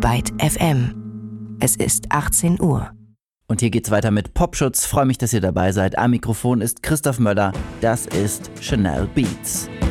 Byte FM. Es ist 18 Uhr. Und hier geht's weiter mit Popschutz. Freue mich, dass ihr dabei seid. Am Mikrofon ist Christoph Möller. Das ist Chanel Beats.